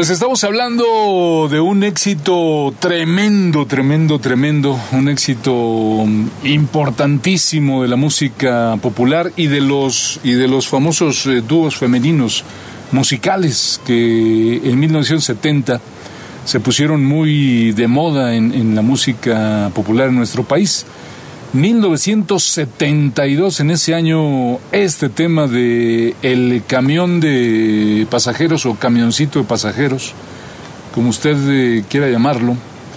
Pues estamos hablando de un éxito tremendo, un éxito importantísimo de la música popular y de los famosos dúos femeninos musicales que en 1970 se pusieron muy de moda en la música popular en nuestro país. 1972, en ese año, este tema de el camión de pasajeros o camioncito de pasajeros, como usted quiera llamarlo,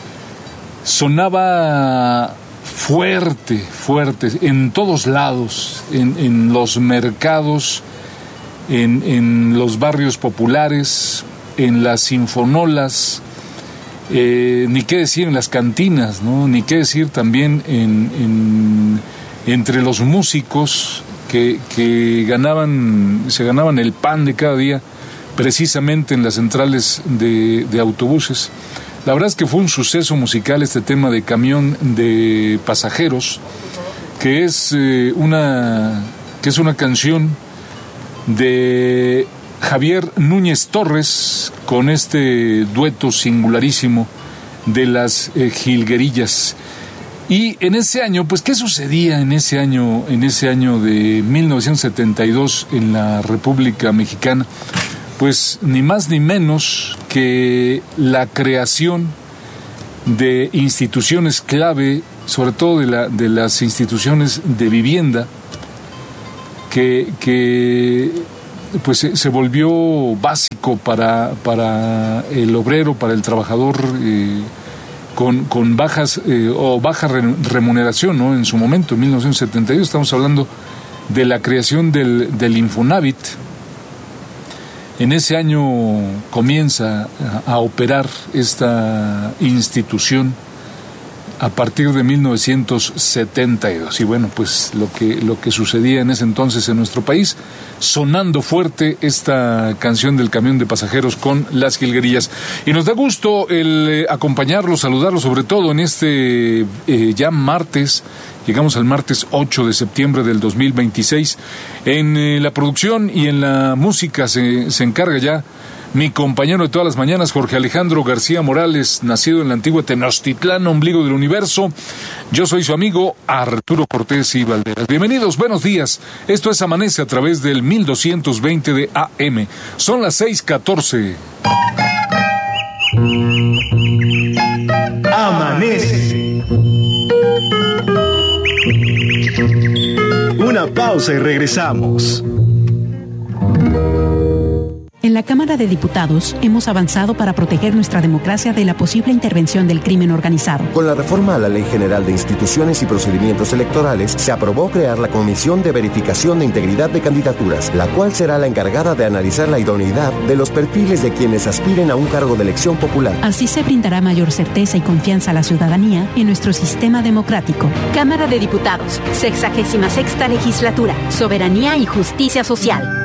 sonaba fuerte, en todos lados, en los mercados, en los barrios populares, en las sinfonolas, ni qué decir en las cantinas, ¿no? Ni qué decir también entre los músicos que se ganaban el pan de cada día precisamente en las centrales de autobuses. La verdad es que fue un suceso musical este tema de camión de pasajeros, que es una canción de Javier Núñez Torres con este dueto singularísimo de las Jilguerillas. Y en ese año, pues, ¿qué sucedía en ese año de 1972 en la República Mexicana? Pues ni más ni menos que la creación de instituciones clave, sobre todo de las instituciones de vivienda, que pues se volvió básico para el obrero, para el trabajador con bajas o baja remuneración, ¿no? En su momento, en 1972, estamos hablando de la creación del Infonavit. En ese año comienza a operar esta institución a partir de 1972. Y bueno, pues lo que sucedía en ese entonces en nuestro país, sonando fuerte esta canción del camión de pasajeros con las Jilguerillas. Y nos da gusto el acompañarlos, saludarlos, sobre todo en este ya martes. Llegamos al martes 8 de septiembre del 2026. En la producción y en la música se encarga ya mi compañero de todas las mañanas, Jorge Alejandro García Morales, nacido en la antigua Tenochtitlán, ombligo del universo. Yo soy su amigo Arturo Cortés y Valderas. Bienvenidos, buenos días. Esto es Amanece a través del 1220 de AM. Son las 6:14. Amanece. Una pausa y regresamos. En la Cámara de Diputados hemos avanzado para proteger nuestra democracia de la posible intervención del crimen organizado. Con la reforma a la Ley General de Instituciones y Procedimientos Electorales, se aprobó crear la Comisión de Verificación de Integridad de Candidaturas, la cual será la encargada de analizar la idoneidad de los perfiles de quienes aspiren a un cargo de elección popular. Así se brindará mayor certeza y confianza a la ciudadanía en nuestro sistema democrático. Cámara de Diputados, 66ª Legislatura, Soberanía y Justicia Social.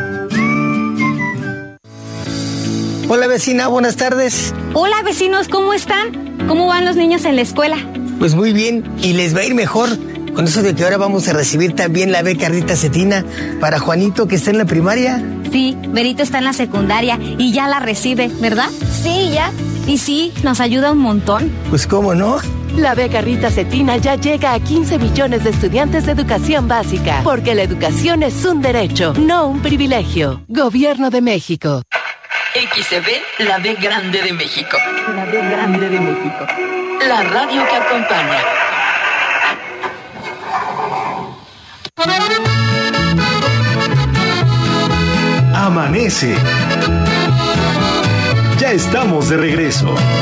Hola vecina, buenas tardes. Hola vecinos, ¿cómo están? ¿Cómo van los niños en la escuela? Pues muy bien, y les va a ir mejor con eso de que ahora vamos a recibir también la beca Rita Cetina para Juanito, que está en la primaria. Sí, Berito está en la secundaria y ya la recibe, ¿verdad? Sí, ya. Y sí, nos ayuda un montón. Pues cómo no. La beca Rita Cetina ya llega a 15 millones de estudiantes de educación básica, porque la educación es un derecho, no un privilegio. Gobierno de México. XCB, la B grande de México. La B grande de México. La radio que acompaña. Amanece. Ya estamos de regreso.